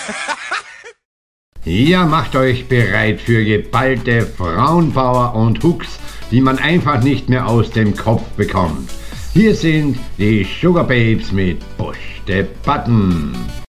Ja, macht euch bereit für geballte Frauenpower und Hooks, die man einfach nicht mehr aus dem Kopf bekommt. Hier sind die Sugar Babes mit Push the Button.